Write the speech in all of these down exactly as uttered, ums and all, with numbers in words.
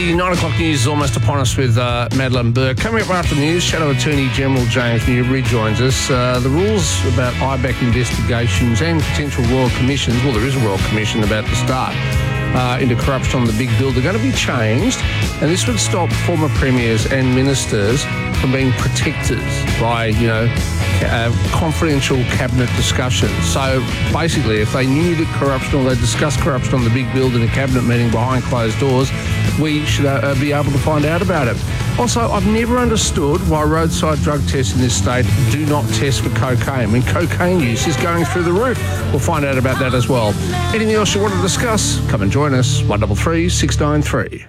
The nine o'clock news is almost upon us with uh, Madeline Burke. Coming up after the news, Shadow Attorney General James Newbury joins us. Uh, the rules about I B A C investigations and potential royal commissions, well, there is a royal commission about to start, uh, into corruption on the big bill, they're going to be changed, and this would stop former premiers and ministers from being protected by, you know, uh, confidential cabinet discussions. So basically, if they knew that corruption or they discussed corruption on the big bill in a cabinet meeting behind closed doors, we should uh, be able to find out about it. Also, I've never understood why roadside drug tests in this state do not test for cocaine when cocaine use is going through the roof. We'll find out about that as well. Anything else you want to discuss? Come and join us. one three three, six nine three.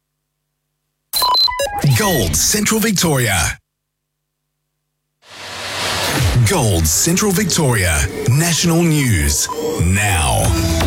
Gold Central Victoria. Gold Central Victoria. National News. Now.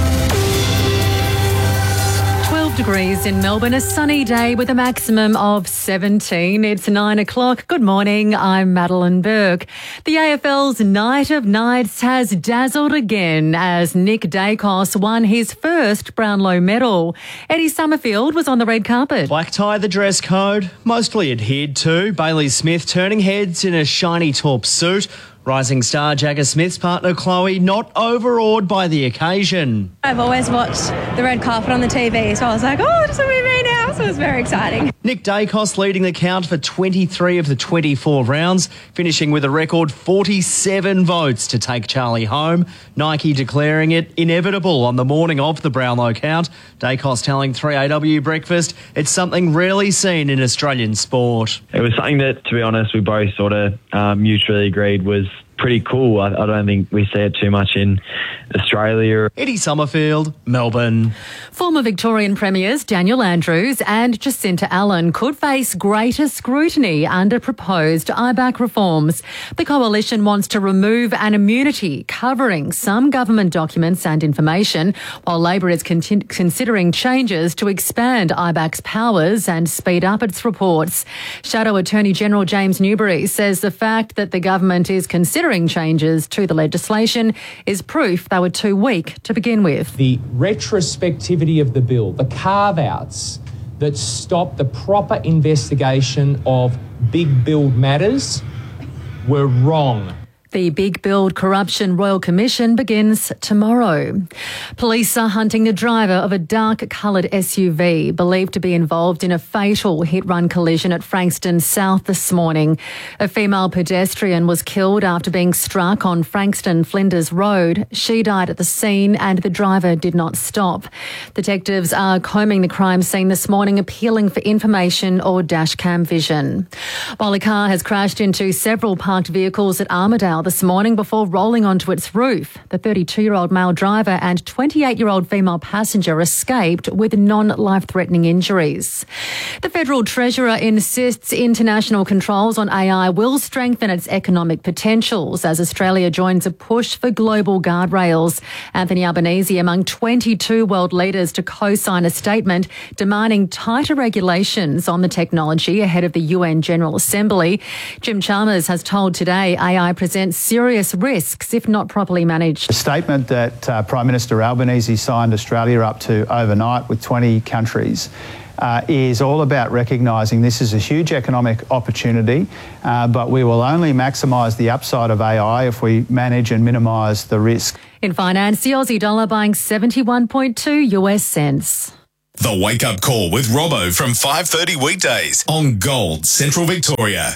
twelve degrees in Melbourne, a sunny day with a maximum of seventeen. It's nine o'clock. Good morning, I'm Madeline Burke. The A F L's Night of Nights has dazzled again as Nick Dacos won his first Brownlow medal. Eddie Summerfield was on the red carpet. Black tie, the dress code, mostly adhered to. Bailey Smith turning heads in a shiny taupe suit. Rising star Jagger Smith's partner Chloe not overawed by the occasion. I've always watched the red carpet on the T V, so I was like, oh, it's a movie now, so it was very exciting. Nick Dacos leading the count for twenty-three of the twenty-four rounds, finishing with a record forty-seven votes to take Charlie home. Nike declaring it inevitable on the morning of the Brownlow count. Dacos telling three A W Breakfast it's something rarely seen in Australian sport. It was something that, to be honest, we both sort of um, mutually agreed was pretty cool. I, I don't think we see it too much in Australia. Eddie Summerfield, Melbourne. Former Victorian Premiers Daniel Andrews and Jacinta Allen could face greater scrutiny under proposed I B A C reforms. The Coalition wants to remove an immunity covering some government documents and information, while Labor is con- considering changes to expand I B A C's powers and speed up its reports. Shadow Attorney General James Newbury says the fact that the government is considering changes to the legislation is proof they were too weak to begin with. The retrospectivity of the bill, the carve-outs that stop the proper investigation of big build matters were wrong. The Big Build Corruption Royal Commission begins tomorrow. Police are hunting the driver of a dark-coloured S U V believed to be involved in a fatal hit-run collision at Frankston South this morning. A female pedestrian was killed after being struck on Frankston Flinders Road. She died at the scene and the driver did not stop. Detectives are combing the crime scene this morning, appealing for information or dashcam vision. While a car has crashed into several parked vehicles at Armidale this morning before rolling onto its roof. The thirty-two-year-old male driver and twenty-eight-year-old female passenger escaped with non-life-threatening injuries. The Federal Treasurer insists international controls on A I will strengthen its economic potentials as Australia joins a push for global guardrails. Anthony Albanese among twenty-two world leaders to co-sign a statement demanding tighter regulations on the technology ahead of the U N General Assembly. Jim Chalmers has told Today A I presents serious risks if not properly managed. The statement that uh, Prime Minister Albanese signed Australia up to overnight with twenty countries uh, is all about recognising this is a huge economic opportunity, uh, but we will only maximise the upside of A I if we manage and minimise the risk. In finance, the Aussie dollar buying seventy-one point two U S cents. The Wake Up Call with Robbo from five thirty weekdays on Gold Central Victoria.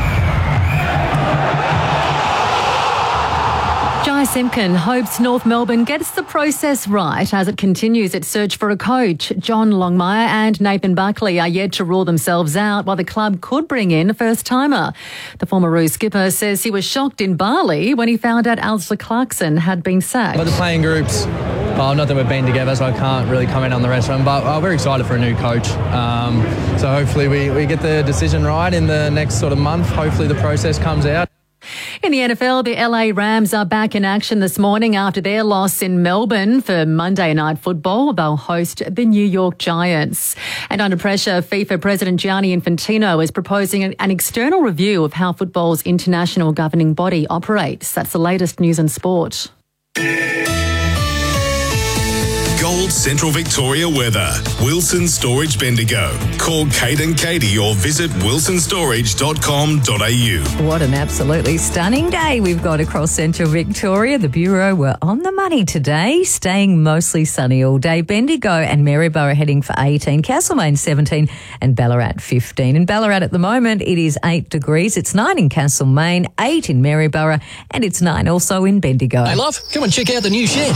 Jai Simpkin hopes North Melbourne gets the process right as it continues its search for a coach. John Longmire and Nathan Buckley are yet to rule themselves out, while the club could bring in a first-timer. The former Roos skipper says he was shocked in Bali when he found out Alistair Clarkson had been sacked. But the playing groups, well, not that we've been together, so I can't really comment on the rest of them, but uh, we're excited for a new coach. Um, so hopefully we, we get the decision right in the next sort of month. Hopefully the process comes out. In the N F L, the L A Rams are back in action this morning after their loss in Melbourne for Monday Night Football. They'll host the New York Giants. And under pressure, FIFA President Gianni Infantino is proposing an external review of how football's international governing body operates. That's the latest news and sport. Gold Gold Central Victoria weather. Wilson Storage Bendigo. Call Kate and Katie or visit wilson storage dot com dot a u. What an absolutely stunning day we've got across Central Victoria. The Bureau were on the money today, staying mostly sunny all day. Bendigo and Maryborough heading for eighteen, Castlemaine seventeen and Ballarat fifteen. In Ballarat at the moment it is eight degrees. It's nine in Castlemaine, eight in Maryborough and it's nine also in Bendigo. Hey love, come and check out the new shed.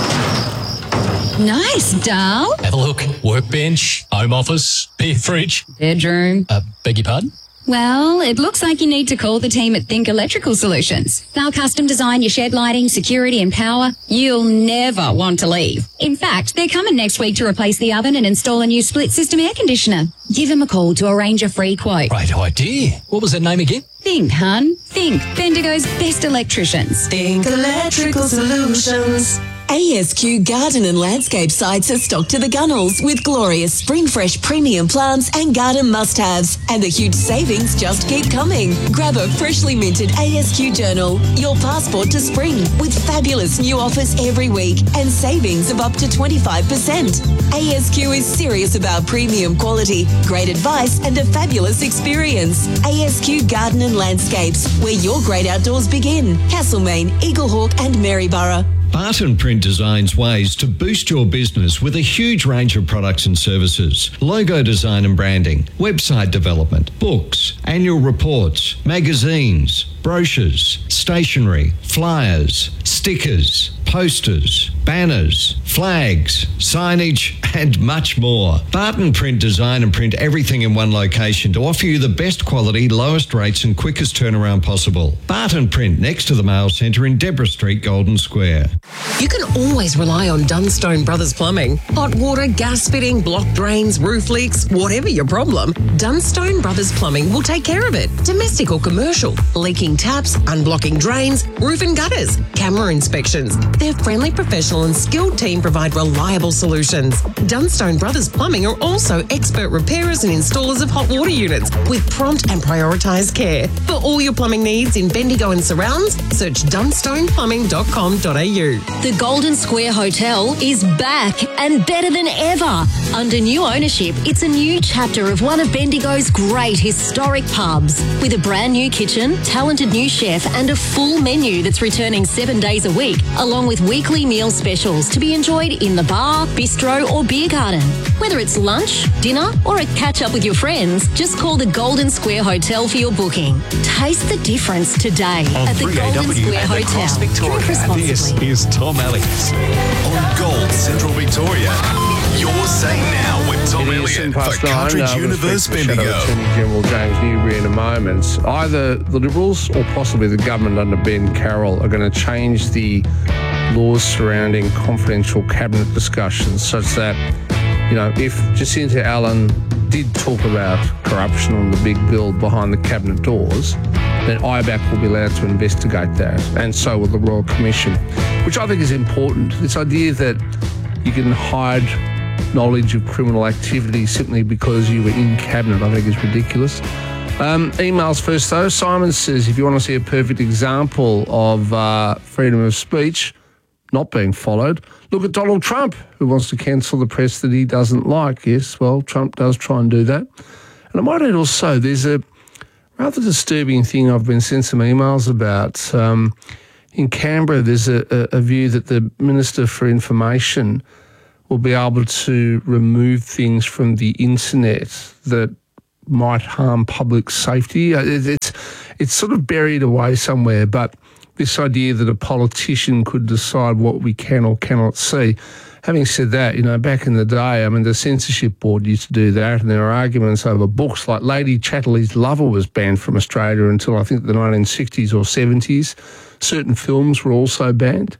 Nice, doll. Have a look. Workbench, home office, beer fridge. Bedroom. Uh, beg your pardon? Well, it looks like you need to call the team at Think Electrical Solutions. They'll custom design your shed lighting, security and power. You'll never want to leave. In fact, they're coming next week to replace the oven and install a new split system air conditioner. Give them a call to arrange a free quote. Great idea. What was that name again? Think, hun. Think. Bendigo's best electricians. Think Electrical Solutions. A S Q garden and landscape sites are stocked to the gunnels with glorious spring fresh premium plants and garden must-haves. And the huge savings just keep coming. Grab a freshly minted A S Q journal, your passport to spring, with fabulous new offers every week and savings of up to twenty-five percent. A S Q is serious about premium quality, great advice and a fabulous experience. A S Q Garden and Landscapes, where your great outdoors begin. Castlemaine, Eaglehawk and Maryborough. Barton Print designs ways to boost your business with a huge range of products and services. Logo design and branding, website development, books, annual reports, magazines, brochures, stationery, flyers, stickers, posters, banners, flags, signage, and much more. Barton Print design and print everything in one location to offer you the best quality, lowest rates and quickest turnaround possible. Barton Print next to the Mail Centre in Deborah Street, Golden Square. You can always rely on Dunstone Brothers Plumbing. Hot water, gas fitting, block drains, roof leaks, whatever your problem, Dunstone Brothers Plumbing will take care of it. Domestic or commercial, leaking taps, unblocking drains, roof and gutters, camera inspections. Their friendly, professional and skilled team provide reliable solutions. Dunstone Brothers Plumbing are also expert repairers and installers of hot water units with prompt and prioritised care. For all your plumbing needs in Bendigo and surrounds, search dunstone plumbing dot com dot a u. The Golden Square Hotel is back and better than ever. Under new ownership, it's a new chapter of one of Bendigo's great historic pubs with a brand new kitchen, talented new chef and a full menu that's returning seven days a week, along with weekly meal specials to be enjoyed in the bar, bistro or beer garden. Whether it's lunch, dinner or a catch-up with your friends, just call the Golden Square Hotel for your booking. Taste the difference today On at the three A W Golden Square and Hotel. across Victoria, Drink responsibly. this is Tom Elliott on Gold Central Victoria. You're saying now with Tom It is Elliott past for nine. Country Uh, we'll Universe speak to Shadow Bendigo. Attorney General James Newbury in a moment. Either the Liberals or possibly the government under Ben Carroll are going to change the laws surrounding confidential cabinet discussions such that, you know, if Jacinta Allen did talk about corruption on the big bill behind the cabinet doors, then I BAC will be allowed to investigate that, and so will the Royal Commission, which I think is important. This idea that you can hide knowledge of criminal activity simply because you were in cabinet, I think is ridiculous. Um, emails first though. Simon says, if you want to see a perfect example of uh, freedom of speech not being followed, look at Donald Trump, who wants to cancel the press that he doesn't like. Yes, well, Trump does try and do that. And I might add also, there's a rather disturbing thing I've been sent some emails about. Um, in Canberra, there's a, a, a view that the Minister for Information will be able to remove things from the internet that might harm public safety. It, it's, it's sort of buried away somewhere, but this idea that a politician could decide what we can or cannot see. Having said that, you know, back in the day, I mean, the censorship board used to do that, and there were arguments over books. Like Lady Chatterley's Lover was banned from Australia until I think the nineteen sixties or seventies. Certain films were also banned.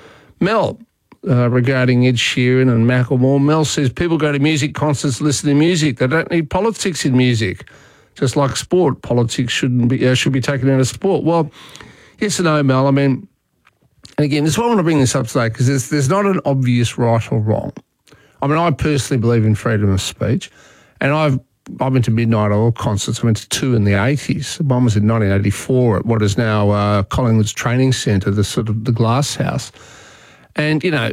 Mel, uh, regarding Ed Sheeran and Macklemore, Mel says people go to music concerts to listen to music. They don't need politics in music. Just like sport, politics shouldn't be uh, should be taken out of sport. Well, yes and no, Mel. I mean, and again, this is why I want to bring this up today, because there's, there's not an obvious right or wrong. I mean, I personally believe in freedom of speech, and I've I went to Midnight Oil concerts. I went to two in the eighties. One was in nineteen eighty-four at what is now uh, Collingwood's Training Centre, the sort of the Glass House. And, you know,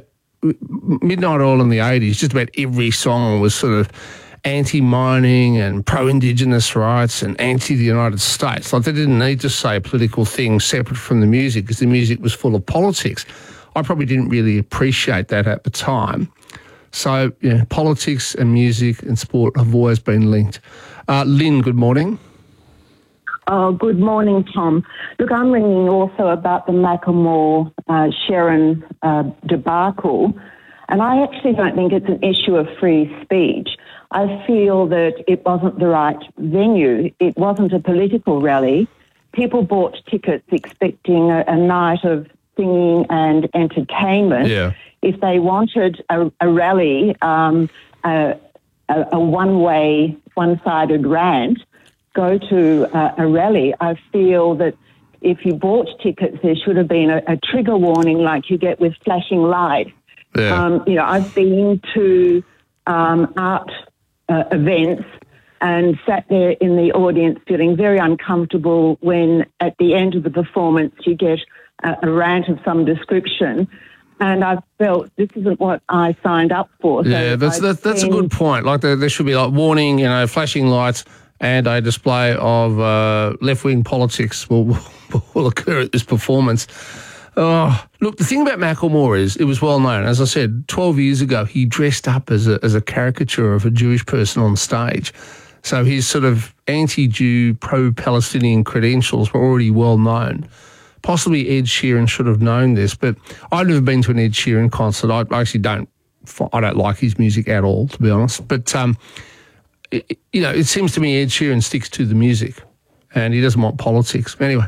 Midnight Oil in the eighties, just about every song was sort of anti-mining and pro-Indigenous rights and anti the United States. Like, they didn't need to say political things separate from the music because the music was full of politics. I probably didn't really appreciate that at the time. So, yeah, politics and music and sport have always been linked. Uh, Lynn, good morning. Oh, good morning, Tom. Look, I'm ringing also about the Macklemore uh, Sharon uh, debacle, and I actually don't think it's an issue of free speech. I feel that it wasn't the right venue. It wasn't a political rally. People bought tickets expecting a, a night of singing and entertainment. Yeah. If they wanted a, a rally, um, a, a, a one-way, one-sided rant, go to uh, a rally. I feel that if you bought tickets, there should have been a, a trigger warning like you get with flashing lights. Yeah. Um, you know, I've been to um, art uh, events and sat there in the audience feeling very uncomfortable when at the end of the performance you get a, a rant of some description. And I felt this isn't what I signed up for. So yeah, that's that, that's a good point. Like there, there should be like warning, you know, flashing lights, and a display of uh, left-wing politics will, will occur at this performance. Oh, look, the thing about Macklemore is it was well known. As I said, twelve years ago, he dressed up as a, as a caricature of a Jewish person on stage. So his sort of anti-Jew, pro-Palestinian credentials were already well known. Possibly Ed Sheeran should have known this, but I've never been to an Ed Sheeran concert. I actually don't, I don't like his music at all, to be honest. But, um, it, you know, it seems to me Ed Sheeran sticks to the music and he doesn't want politics. Anyway.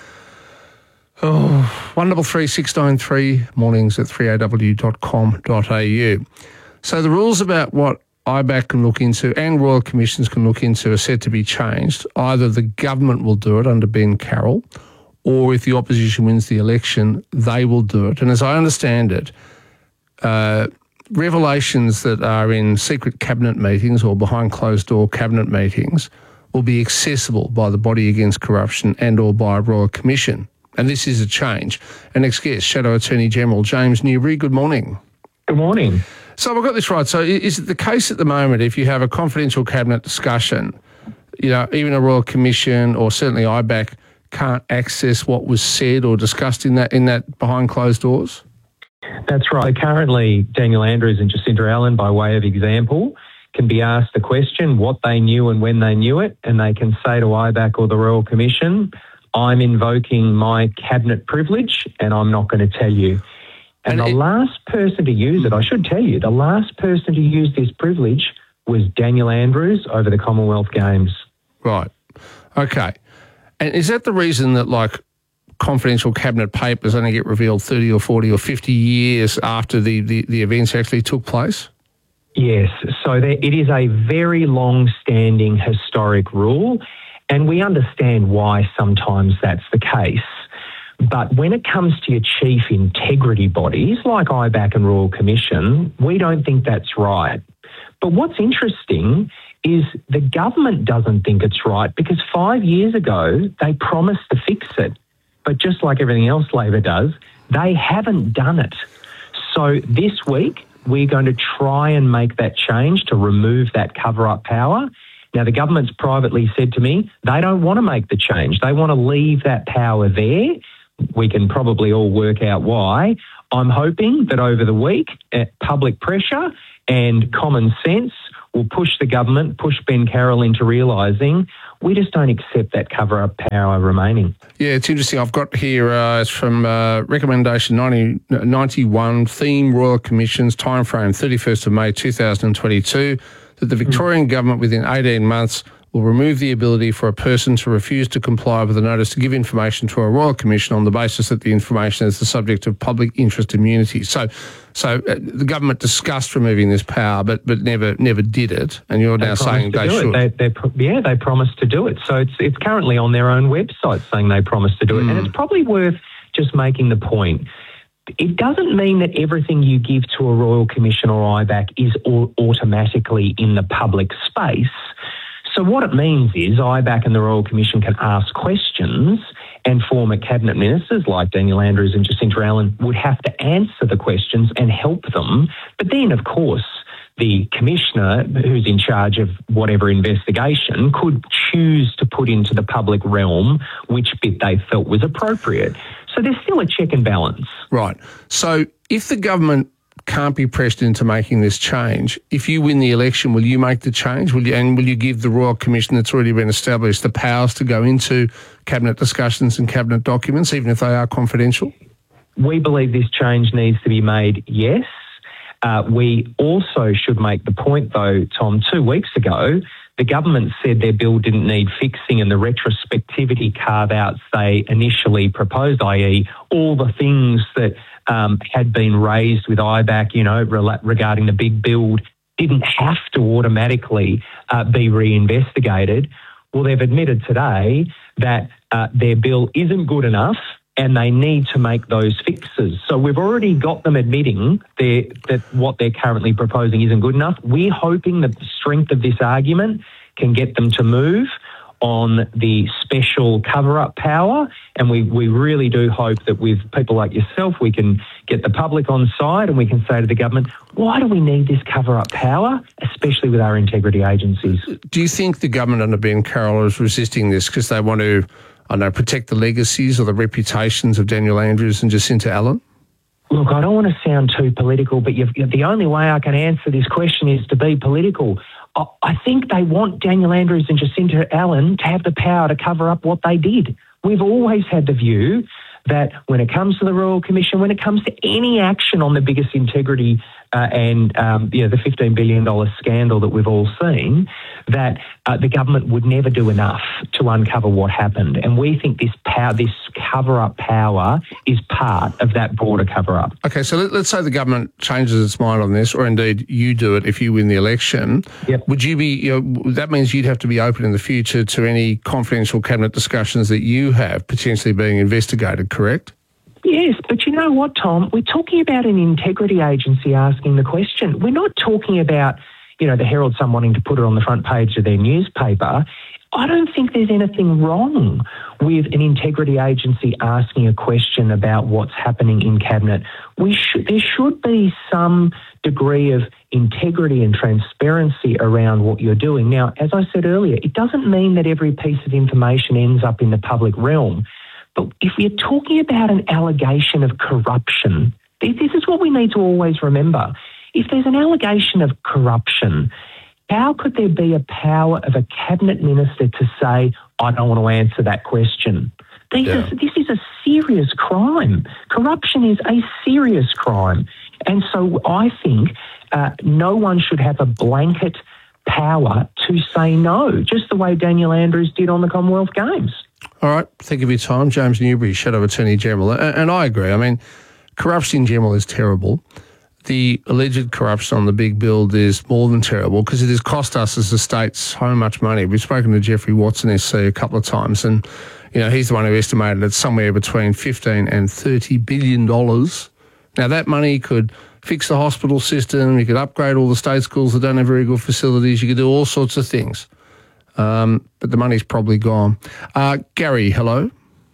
Oh, one double three six nine three, mornings at three a w dot com dot a u. So the rules about what I B A C can look into and Royal Commissions can look into are set to be changed. Either the government will do it under Ben Carroll, or if the opposition wins the election, they will do it. And as I understand it, uh, revelations that are in secret cabinet meetings or behind closed-door cabinet meetings will be accessible by the Body Against Corruption and or by a Royal Commission. And this is a change. Our next guest, Shadow Attorney General James Newbury. Good morning. Good morning. So I've got this right. So is it the case at the moment, if you have a confidential cabinet discussion, you know, even a Royal Commission or certainly I B A C can't access what was said or discussed in that in that behind closed doors? That's right. Currently, Daniel Andrews and Jacinda Allen, by way of example, can be asked the question what they knew and when they knew it, and they can say to I B A C or the Royal Commission, I'm invoking my cabinet privilege and I'm not going to tell you. And, and the it, last person to use it, I should tell you, the last person to use this privilege was Daniel Andrews over the Commonwealth Games. Right. Okay. And is that the reason that, like, confidential cabinet papers only get revealed thirty or forty or fifty years after the, the, the events actually took place? Yes. So there, it is a very long-standing historic rule, and we understand why sometimes that's the case. But when it comes to your chief integrity bodies, like I B A C and Royal Commission, we don't think that's right. But what's interesting is the government doesn't think it's right because five years ago they promised to fix it. But just like everything else Labor does, they haven't done it. So this week we're going to try and make that change to remove that cover-up power. Now, the government's privately said to me they don't want to make the change. They want to leave that power there. We can probably all work out why. I'm hoping that over the week, uh, public pressure and common sense will push the government, push Ben Carroll into realising we just don't accept that cover-up power remaining. Yeah, it's interesting. I've got here, uh, it's from uh, Recommendation ninety, ninety-one, Theme Royal Commissions, timeframe thirty-first of May two thousand twenty-two, that the Victorian mm. government within eighteen months will remove the ability for a person to refuse to comply with a notice to give information to a Royal Commission on the basis that the information is the subject of public interest immunity. So so uh, the government discussed removing this power, but but never never did it, and you're they now saying they should. They, they, yeah, they promised to do it. So it's, it's currently on their own website saying they promised to do it. Mm. And it's probably worth just making the point. It doesn't mean that everything you give to a Royal Commission or I B A C is all automatically in the public space. So what it means is I B A C and the Royal Commission can ask questions and former cabinet ministers like Daniel Andrews and Jacinta Allen would have to answer the questions and help them. But then, of course, the commissioner who's in charge of whatever investigation could choose to put into the public realm which bit they felt was appropriate. So there's still a check and balance. Right. So if the government can't be pressed into making this change, if you win the election, will you make the change? Will you, and will you give the Royal Commission that's already been established the powers to go into cabinet discussions and cabinet documents, even if they are confidential? We believe this change needs to be made, yes. Uh, we also should make the point, though, Tom, two weeks ago, the government said their bill didn't need fixing, and the retrospectivity carve-outs they initially proposed, that is all the things that um, had been raised with I B A C, you know, re- regarding the big build, didn't have to automatically uh, be reinvestigated. Well, they've admitted today that uh, their bill isn't good enough and they need to make those fixes. So we've already got them admitting that what they're currently proposing isn't good enough. We're hoping that the strength of this argument can get them to move on the special cover-up power, and we, we really do hope that with people like yourself we can get the public on side and we can say to the government, why do we need this cover-up power, especially with our integrity agencies? Do you think the government under Ben Carroll is resisting this because they want to, I don't know, protect the legacies or the reputations of Daniel Andrews and Jacinta Allen? Look, I don't want to sound too political, but you've, the only way I can answer this question is to be political. I, I think they want Daniel Andrews and Jacinta Allen to have the power to cover up what they did. We've always had the view that when it comes to the Royal Commission, when it comes to any action on the biggest integrity uh, and um, you know, the fifteen billion dollars scandal that we've all seen, that uh, the government would never do enough to uncover what happened. And we think this power, this cover-up power is part of that broader cover-up. Okay, so let, let's say the government changes its mind on this, or indeed you do it if you win the election. Yep. Would you be, you know, that means you'd have to be open in the future to any confidential cabinet discussions that you have potentially being investigated, correct? Yes, but you know what, Tom? We're talking about an integrity agency asking the question. We're not talking about, you know, the Herald Sun wanting to put it on the front page of their newspaper. I don't think there's anything wrong with an integrity agency asking a question about what's happening in Cabinet. We should, there should be some degree of integrity and transparency around what you're doing. Now, as I said earlier, it doesn't mean that every piece of information ends up in the public realm. But if we're talking about an allegation of corruption, this is what we need to always remember. If there's an allegation of corruption, how could there be a power of a cabinet minister to say, I don't want to answer that question? This, yeah. is, this is a serious crime. Corruption is a serious crime. And so I think uh, no one should have a blanket power to say no, just the way Daniel Andrews did on the Commonwealth Games. All right. Thank you for your time. James Newbury, Shadow Attorney General. And, and I agree. I mean, corruption in general is terrible. The alleged corruption on the big build is more than terrible because it has cost us as a state so much money. We've spoken to Jeffrey Watson, S C, a couple of times, and you know he's the one who estimated it somewhere between fifteen and thirty billion dollars. Now, that money could fix the hospital system, you could upgrade all the state schools that don't have very good facilities, you could do all sorts of things. Um, but the money's probably gone. Uh, Gary, hello.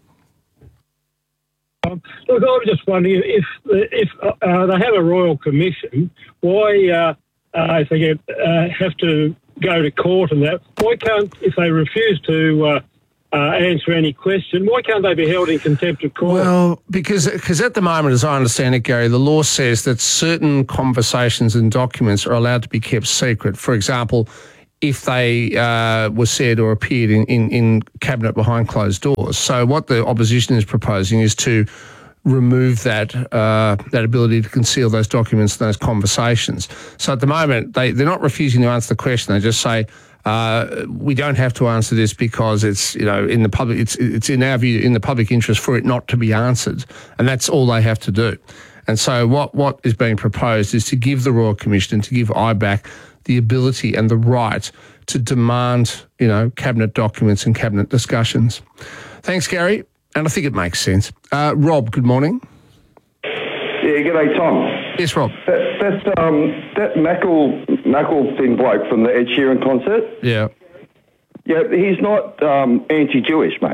Um, look, I was just wondering if if uh, they have a royal commission, why, uh, uh, if they get, uh, have to go to court and that, why can't, if they refuse to uh, uh, answer any question, why can't they be held in contempt of court? Well, because because at the moment, as I understand it, Gary, the law says that certain conversations and documents are allowed to be kept secret. For example, if they uh, were said or appeared in, in, in cabinet behind closed doors. So what the opposition is proposing is to remove that uh, that ability to conceal those documents and those conversations. So at the moment, they, they're not refusing to answer the question. They just say, uh, we don't have to answer this because it's, you know, in the public, it's, it's in our view, in the public interest for it not to be answered. And that's all they have to do. And so what, what is being proposed is to give the Royal Commission and to give I B A C the ability and the right to demand, you know, cabinet documents and cabinet discussions. Thanks, Gary. And I think it makes sense. Uh, Rob, good morning. Yeah, g'day, Tom. Yes, Rob. That that, um, that Mackle, Mackleton bloke from the Ed Sheeran concert. Yeah. Yeah, he's not um, anti-Jewish, mate.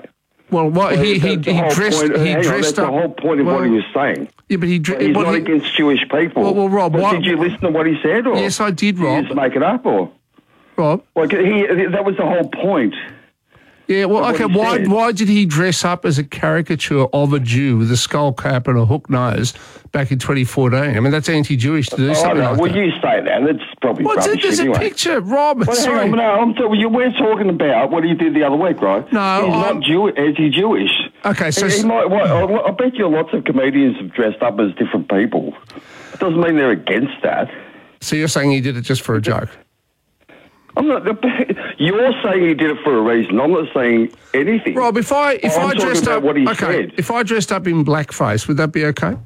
Well, what Well, he he, that's the he whole dressed point- he hang on, dressed that's up. the whole point of well, what he was saying. Yeah, but he dre- He's what not he- against Jewish people. Well, well, Rob, But why- did you listen to what he said? Or Yes, I did, did Rob. you just make it up, or Rob? Like he, that was the whole point. Yeah, well, Of okay. what he Why said. why did he dress up as a caricature of a Jew with a skull cap and a hook nose back in twenty fourteen? I mean, that's anti-Jewish to do Oh, something no, like well, that. you say that. That's probably Well, rubbish there's anyway. a picture, Rob. Well, sorry. hang on, no, I'm talking, you- we're talking about what he did the other week, right? No, He's I'm- not Jew- anti-Jewish. Okay, so He, he s- might, well, I, I bet you lots of comedians have dressed up as different people. It doesn't mean they're against that. So you're saying he did it just for a joke? I'm not. You're saying he did it for a reason. I'm not saying anything. Rob, if I if I'm I talking dressed about up, what he okay, said. if I dressed up in blackface, would that be okay?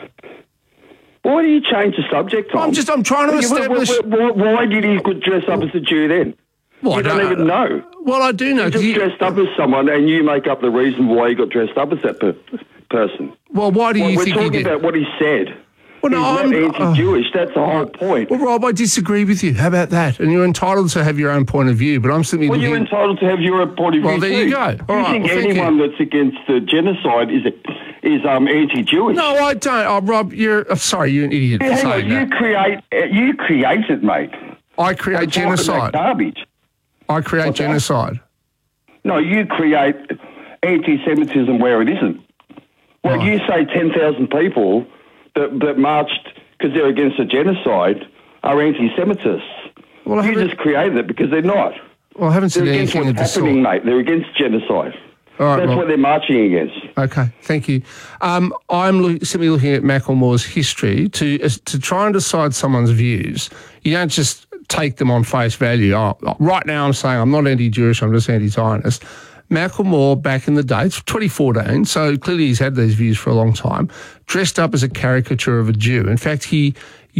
Why do you change the subject, Tom? I'm just- I'm trying to Why- establish- Why, why, why did he dress up as a Jew then? Well, you I don't don't- even know. Well, I do know. He 'cause just you- dressed up as someone, and you make up the reason why he got dressed up as that per- person. Well, why do you Well, we're think he talking did? about what he said. Well, no, He's I'm not anti-Jewish. That's the whole point. Well, Rob, I disagree with you. How about that? And you're entitled to have your own point of view, but I'm simply Well, looking... you're entitled to have your own point of view. Well, there you too. go. All Do you right, think well, thank you. anyone that's against the genocide is is um anti-Jewish? No, I don't. Oh, Rob, you're... I'm sorry, you're an idiot Yeah, for hang on, saying you that. create uh, you create it, mate. I create Stop talking genocide. that Garbage. I create What's that? genocide. No, you create anti-Semitism where it isn't. Well, you say ten thousand people that, that marched because they're against the genocide are anti-Semitists. Well, I you haven't- just created it because they're not. Well, I haven't said They're against anything of what's the happening, sort. mate. They're against genocide. All right, That's Rob. what they're marching against. Okay, thank you. Um, I'm look, simply looking at Macklemore's history to uh, to try and decide someone's views. You don't just take them on face value. Oh, right now I'm saying I'm not anti-Jewish, I'm just anti-Zionist. Macklemore, back in the day, it's twenty fourteen, so clearly he's had these views for a long time, dressed up as a caricature of a Jew. In fact, he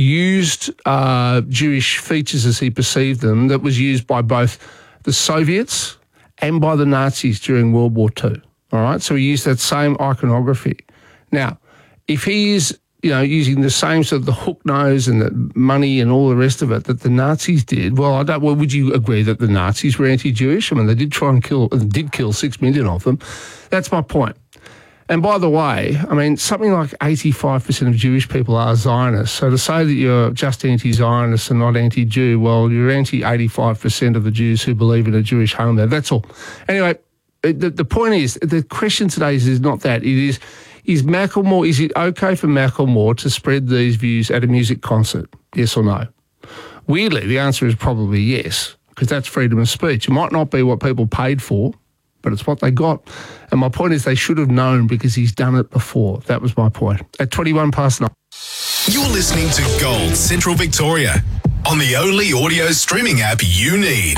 used uh, Jewish features as he perceived them that was used by both the Soviets and by the Nazis during World War Two. All right, so he used that same iconography. Now, if he is, you know, using the same sort of the hook nose and the money and all the rest of it that the Nazis did, well, I don't. Well, would you agree that the Nazis were anti-Jewish? I mean, they did try and kill, did kill six million of them. That's my point. And by the way, I mean, something like eighty-five percent of Jewish people are Zionists. So to say that you're just anti-Zionist and not anti-Jew, well, you're anti-eighty-five percent of the Jews who believe in a Jewish homeland. That's all. Anyway, the, the point is, the question today is, is not that. It is, is Macklemore, is it okay for Macklemore to spread these views at a music concert? Yes or no? Weirdly, the answer is probably yes, because that's freedom of speech. It might not be what people paid for, but it's what they got. And my point is they should have known because he's done it before. That was my point. At twenty-one past nine. You're listening to Gold Central Victoria on the only audio streaming app you need.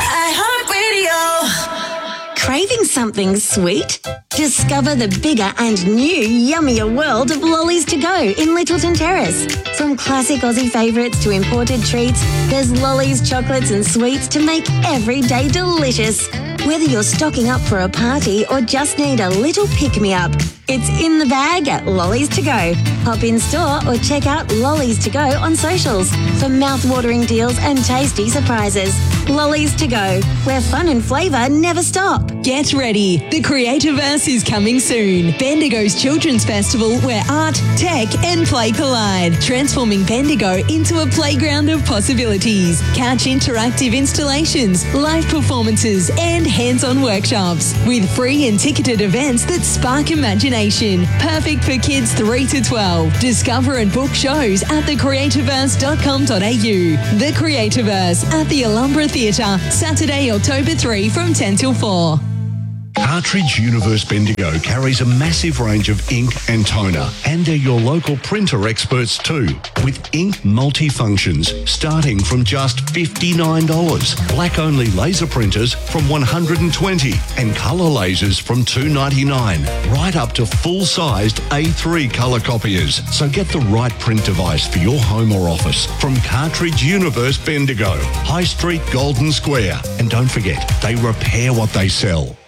iHeartRadio. Craving something sweet? Discover the bigger and new yummier world of lollies to go in Littleton Terrace. From classic Aussie favourites to imported treats, there's lollies, chocolates and sweets to make every day delicious. Whether you're stocking up for a party or just need a little pick-me-up, it's in the bag at Lollies to Go. Hop in store or check out Lollies to Go on socials for mouth-watering deals and tasty surprises. Lollies to Go, where fun and flavour never stop. Get ready. The Creativerse is coming soon. Bendigo's Children's Festival where art, tech and play collide. Transforming Bendigo into a playground of possibilities. Couch interactive installations, live performances and hands-on workshops. With free and ticketed events that spark imagination. Perfect for kids three to twelve. Discover and book shows at the creativerse dot com dot a u. The Creativerse at the Alhambra Theatre. Saturday, October third from ten till four. Cartridge Universe Bendigo carries a massive range of ink and toner, and they're your local printer experts too, with ink multifunctions starting from just fifty-nine dollars, black-only laser printers from one hundred twenty dollars, and colour lasers from two ninety-nine, right up to full-sized A three colour copiers. So get the right print device for your home or office from Cartridge Universe Bendigo, High Street, Golden Square. And don't forget, they repair what they sell.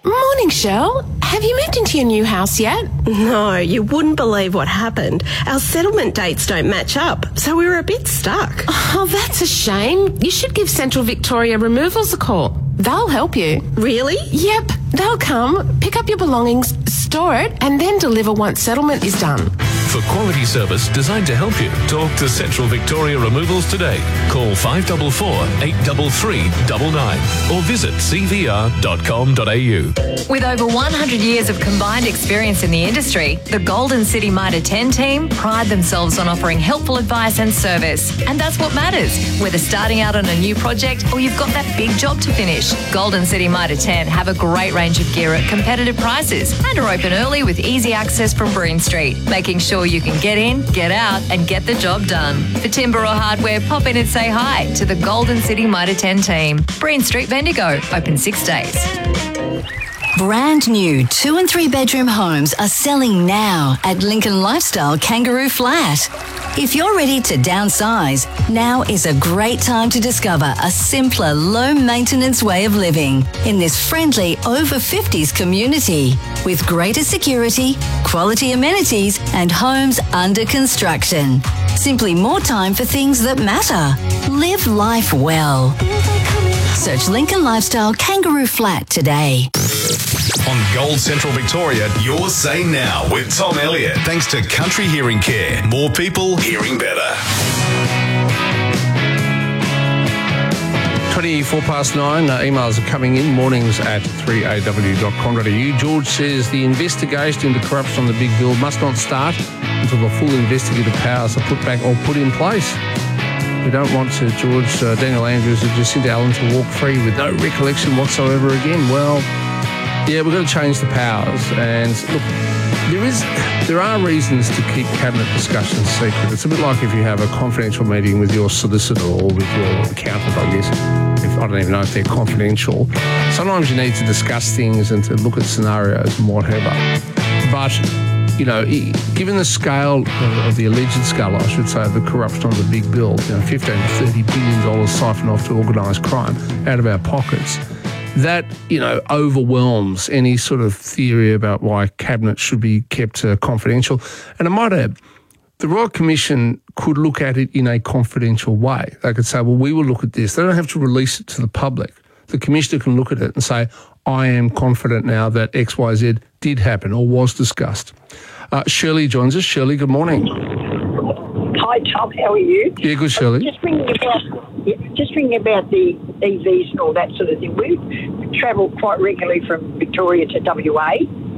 Morning, Shell. Have you moved into your new house yet? No, you wouldn't believe what happened. Our settlement dates don't match up, so we were a bit stuck. Oh, that's a shame. You should give Central Victoria Removals a call. They'll help you. Really? Yep. They'll come, pick up your belongings, store it, and then deliver once settlement is done. For quality service designed to help you, talk to Central Victoria Removals today. Call five four four, eight three three nine nine or visit c v r dot com dot a u. With over one hundred years of combined experience in the industry, the Golden City Mitre ten team pride themselves on offering helpful advice and service. And that's what matters, whether starting out on a new project or you've got that big job to finish. Golden City Mitre ten have a great range of gear at competitive prices and are open early with easy access from Breen Street, making sure you can get in, get out and get the job done. For timber or hardware, pop in and say hi to the Golden City Mitre ten team. Breen Street, Bendigo, open six days. Brand new two and three bedroom homes are selling now at Lincoln Lifestyle Kangaroo Flat. If you're ready to downsize, now is a great time to discover a simpler, low-maintenance way of living in this friendly over fifties community with greater security, quality amenities and homes under construction. Simply more time for things that matter. Live life well. Search Lincoln Lifestyle Kangaroo Flat today. On Gold Central Victoria, your say now with Tom Elliott. Thanks to Country Hearing Care. More people hearing better. twenty-four past nine, uh, emails are coming in, mornings at three a w dot com dot a u. George says the investigation into corruption on the big bill must not start until the full investigative powers are put back or put in place. We don't want to, George, uh, Daniel Andrews and Jacinta Allen to walk free with no recollection whatsoever again. Well, yeah, we've got to change the powers. And look, there is, there are reasons to keep cabinet discussions secret. It's a bit like if you have a confidential meeting with your solicitor or with your accountant, I guess. If, I don't even know if they're confidential. Sometimes you need to discuss things and to look at scenarios and whatever. But, you know, given the scale of the alleged scale, I should say, of the corruption on the big bill, you know, fifteen to thirty billion dollars siphoned off to organised crime out of our pockets, that, you know, overwhelms any sort of theory about why cabinet should be kept uh, confidential. And I might add, the Royal Commission could look at it in a confidential way. They could say, well, we will look at this. They don't have to release it to the public. The Commissioner can look at it and say, I am confident now that X Y Z did happen or was discussed. Uh, Shirley joins us. Shirley, good morning. Hi, Tom. How are you? Yeah, good, Shirley. Just ringing about, yeah, just ringing about the E Vs and all that sort of thing. We travel quite regularly from Victoria to W A.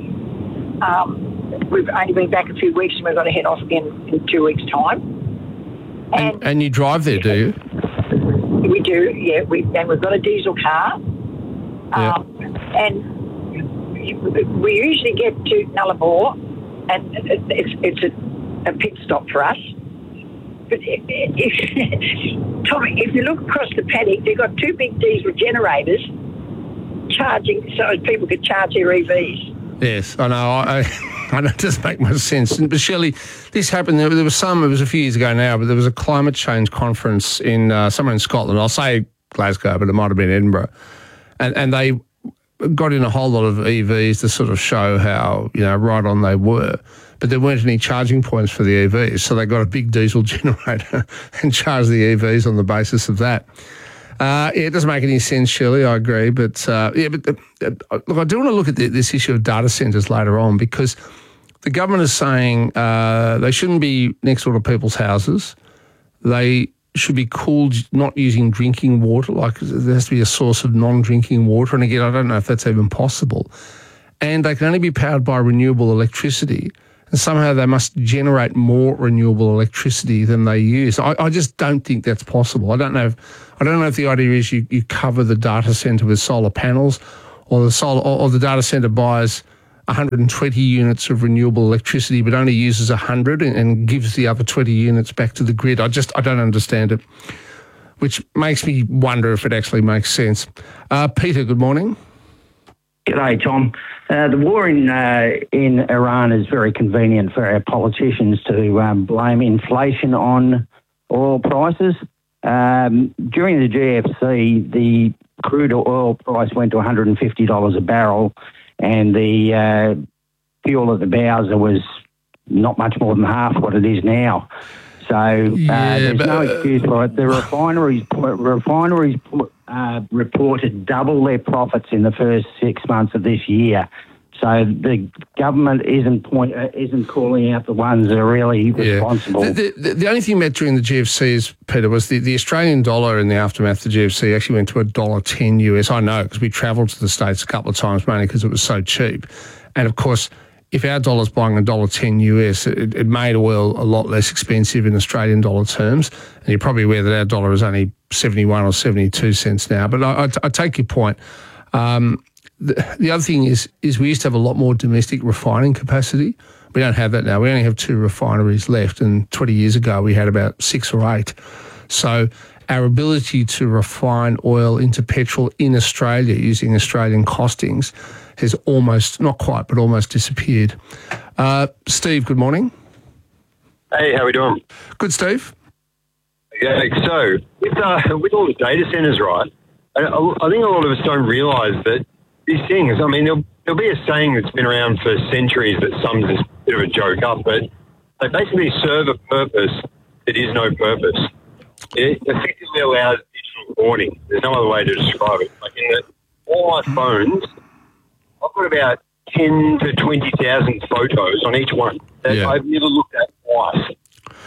Um, we've only been back a few weeks and we've got to head off again in two weeks' time. And, and, and you drive there, do you? We do, yeah. We, and we've got a diesel car. Yeah. Um, and we usually get to Nullarbor, and it's, it's a, a pit stop for us. But if, if, Tommy, if you look across the paddock, they've got two big diesel generators charging so people could charge their E Vs. Yes, I know. I, I, I know it doesn't make much sense. But Shirley, this happened. There, there was some. It was a few years ago now, but there was a climate change conference in uh, somewhere in Scotland. I'll say Glasgow, but it might have been Edinburgh, and and they got in a whole lot of E Vs to sort of show how, you know, right on they were. But there weren't any charging points for the E Vs, so they got a big diesel generator and charged the E Vs on the basis of that. Uh, yeah, it doesn't make any sense, Shirley, I agree. But, uh, yeah, but uh, look, I do want to look at the, this issue of data centres later on, because the government is saying uh, they shouldn't be next door to people's houses. They should be cooled not using drinking water, like there has to be a source of non-drinking water. And again, I don't know if that's even possible. And they can only be powered by renewable electricity. And somehow they must generate more renewable electricity than they use. I, I just don't think that's possible. I don't know if, I don't know if the idea is you, you cover the data centre with solar panels, or the solar or, or the data centre buys one hundred twenty units of renewable electricity but only uses one hundred and, and gives the other twenty units back to the grid. I just, I don't understand it, which makes me wonder if it actually makes sense. Uh, Peter, good morning. G'day, Tom. Uh, the war in uh, in Iran is very convenient for our politicians to um, blame inflation on oil prices. Um, during the G F C, the crude oil price went to one hundred fifty dollars a barrel, and the uh, fuel at the Bowser was not much more than half what it is now. So uh, Yeah, there's but, no uh, excuse for it. The refineries refineries uh, reported double their profits in the first six months of this year. So the government isn't point, uh, isn't calling out the ones that are really responsible. Yeah. The, the, the only thing met during the G F C is, Peter, was the, the Australian dollar in the aftermath of the G F C actually went to one dollar ten U S. I know because we travelled to the States a couple of times, mainly because it was so cheap. And of course, if our dollar's buying one dollar ten U S, it, it made oil a lot less expensive in Australian dollar terms. And you're probably aware that our dollar is only seventy-one or seventy-two cents now. But I, I, I take your point. Um, the, the other thing is, is we used to have a lot more domestic refining capacity. We don't have that now. We only have two refineries left. And twenty years ago, we had about six or eight. So our ability to refine oil into petrol in Australia using Australian costings has almost, not quite, but almost disappeared. Uh, Steve, good morning. Hey, how we doing? Good, Steve. Yeah, so with, uh, with all the data centres, right, I, I think a lot of us don't realise that these things, I mean, there'll, there'll be a saying that's been around for centuries that sums this bit of a joke up, but they basically serve a purpose that is no purpose. It effectively allows digital recording. There's no other way to describe it. Like in the, all my phones, I've got about ten to twenty thousand photos on each one that Yeah. I've never looked at twice.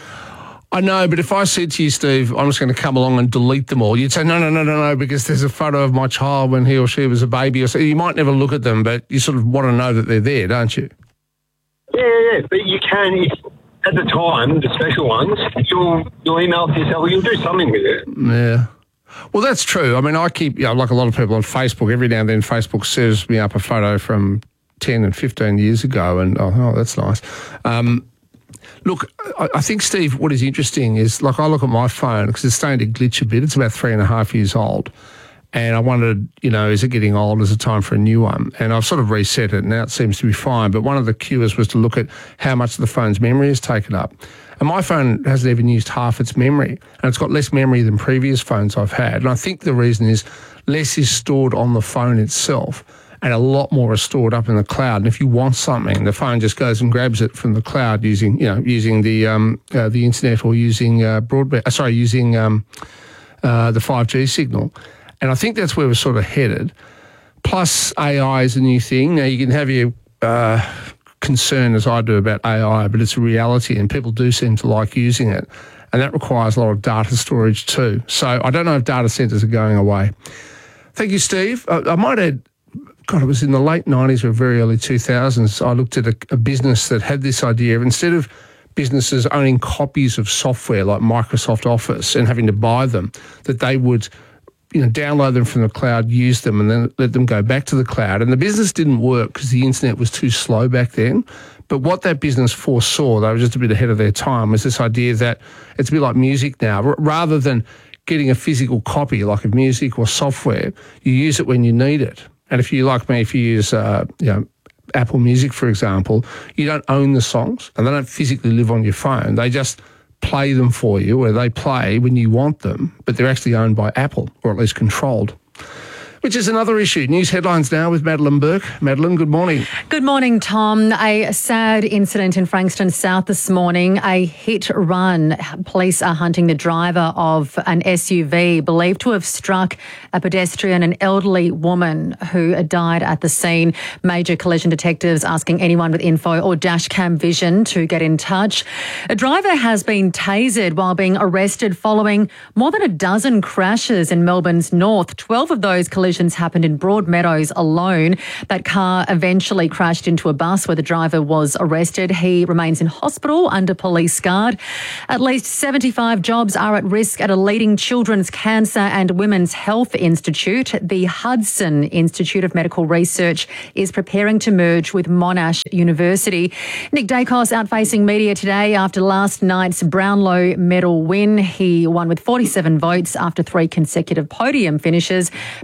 I know, but if I said to you, Steve, I'm just going to come along and delete them all, you'd say, no, no, no, no, no, because there's a photo of my child when he or she was a baby. Or so. You might never look at them, but you sort of want to know that they're there, don't you? Yeah, yeah, yeah. But you can, if, at the time, the special ones, you'll, you'll email to yourself or you'll do something with it. Yeah. Well, that's true. I mean, I keep, you know, like a lot of people on Facebook, every now and then Facebook serves me up a photo from ten and fifteen years ago, and oh, oh that's nice. Um, look, I, I think, Steve, what is interesting is, like, I look at my phone because it's starting to glitch a bit. It's about three and a half years old. And I wondered, you know, is it getting old? Is it time for a new one? And I've sort of reset it, and now it seems to be fine. But one of the cures was to look at how much of the phone's memory is taken up. And my phone hasn't even used half its memory, and it's got less memory than previous phones I've had. And I think the reason is less is stored on the phone itself, and a lot more is stored up in the cloud. And if you want something, the phone just goes and grabs it from the cloud using, you know, using the um, uh, the internet or using uh, broadband. Uh, sorry, using um, uh, the five G signal. And I think that's where we're sort of headed. Plus, A I is a new thing. Now, you can have your uh, concern, as I do, about A I, but it's a reality, and people do seem to like using it. And that requires a lot of data storage too. So I don't know if data centres are going away. Thank you, Steve. I, I might add, God, it was in the late nineties or very early two thousands, I looked at a, a business that had this idea of, instead of businesses owning copies of software like Microsoft Office and having to buy them, that they would, you know, download them from the cloud, use them, and then let them go back to the cloud. And the business didn't work because the internet was too slow back then. But what that business foresaw, they were just a bit ahead of their time, was this idea that it's a bit like music now. R- rather than getting a physical copy like of music or software, you use it when you need it. And if you, like me, if you use, uh, you know, Apple Music, for example, you don't own the songs and they don't physically live on your phone. They just play them for you, or they play when you want them, but they're actually owned by Apple, or at least controlled. Which is another issue. News headlines now with Madeline Burke. Madeline, good morning. Good morning, Tom. A sad incident in Frankston South this morning, a hit run. Police are hunting the driver of an S U V believed to have struck a pedestrian, an elderly woman who died at the scene. Major collision detectives asking anyone with info or dash cam vision to get in touch. A driver has been tasered while being arrested following more than a dozen crashes in Melbourne's north. Twelve of those collisions happened in Broadmeadows alone. That car eventually crashed into a bus where the driver was arrested. He remains in hospital under police guard. At least seventy-five jobs are at risk at a leading children's cancer and women's health institute. The Hudson Institute of Medical Research is preparing to merge with Monash University. Nick Dacos out facing media today after last night's Brownlow medal win. He won with forty-seven votes after three consecutive podium finishes. Bailey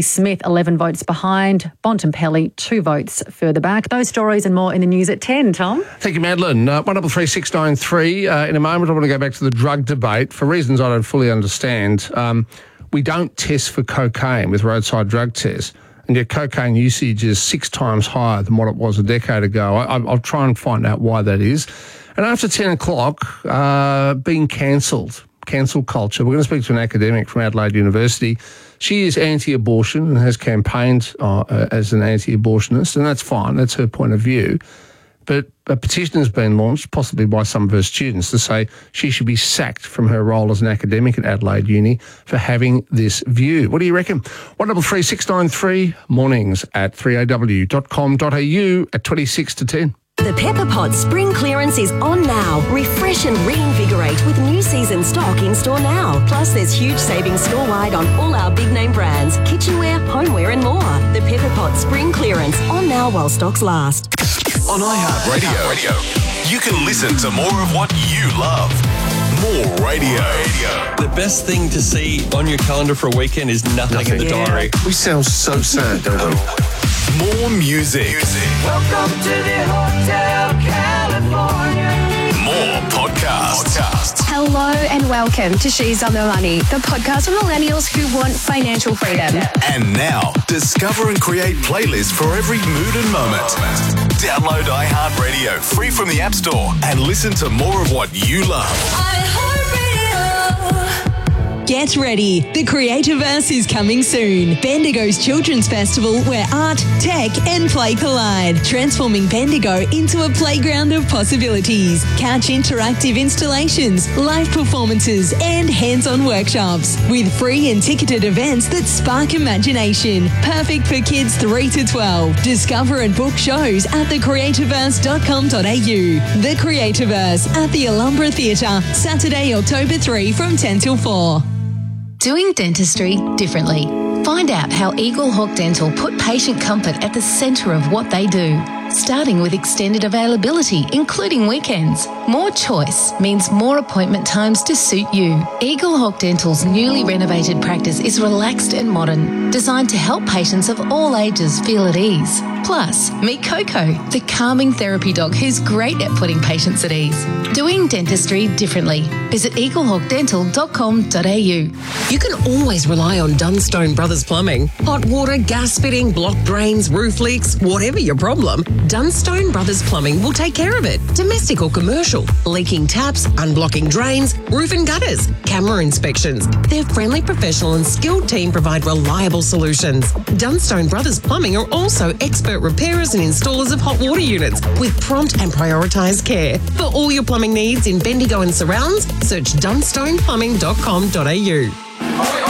Smith, eleven votes behind. Bontempelli, two votes further back. Those stories and more in the news at ten, Tom. Thank you, Madeline. Uh, one double three six nine three. Uh, in a moment, I want to go back to the drug debate for reasons I don't fully understand. Um, we don't test for cocaine with roadside drug tests, and yet cocaine usage is six times higher than what it was a decade ago. I, I'll try and find out why that is. And after ten o'clock, uh, being cancelled, cancel culture. We're going to speak to an academic from Adelaide University. She is anti-abortion and has campaigned uh, as an anti-abortionist, and that's fine. That's her point of view. But a petition has been launched, possibly by some of her students, to say she should be sacked from her role as an academic at Adelaide Uni for having this view. What do you reckon? one double three six nine three, mornings at three a w dot com dot a u at twenty-six to ten. The Pepper Pot spring clearance is on now. Refresh and reinvigorate with new season stock in store now. Plus, there's huge savings store-wide on all our big name brands, kitchenware, homeware and more. The Pepper Pot spring clearance on now while stocks last. On iHeartRadio, Radio, you can listen to more of what you love. More radio. The best thing to see on your calendar for a weekend is nothing, nothing. in the Yeah. diary. We sound so sad, don't we? More music. Welcome to the Hotel California. More podcasts. podcasts. Hello and welcome to She's on the Money, the podcast for millennials who want financial freedom. And now, discover and create playlists for every mood and moment. Download iHeartRadio free from the App Store and listen to more of what you love. Get ready. The Creativerse is coming soon. Bendigo's Children's Festival where art, tech and play collide, transforming Bendigo into a playground of possibilities. Catch interactive installations, live performances and hands-on workshops with free and ticketed events that spark imagination. Perfect for kids three to twelve. Discover and book shows at the creativerse dot com dot a u. The Creativerse at the Alhambra Theatre, Saturday, October third from ten till four. Doing dentistry differently. Find out how Eagle Hawk Dental put patient comfort at the centre of what they do. Starting with extended availability, including weekends. More choice means more appointment times to suit you. Eagle Hawk Dental's newly renovated practice is relaxed and modern, designed to help patients of all ages feel at ease. Plus, meet Coco, the calming therapy dog who's great at putting patients at ease. Doing dentistry differently. Visit eagle hawk dental dot com dot a u. You can always rely on Dunstone Brothers Plumbing. Hot water, gas fitting, blocked drains, roof leaks, whatever your problem, Dunstone Brothers Plumbing will take care of it. Domestic or commercial, leaking taps, unblocking drains, roof and gutters, camera inspections. Their friendly, professional and skilled team provide reliable solutions. Dunstone Brothers Plumbing are also expert repairers and installers of hot water units with prompt and prioritised care. For all your plumbing needs in Bendigo and surrounds, search dunstone plumbing dot com dot a u.